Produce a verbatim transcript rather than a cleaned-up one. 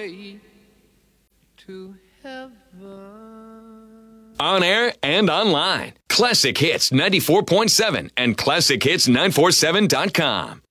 way to heaven. On air and online. Classic Hits ninety-four point seven and classic hits nine four seven dot com.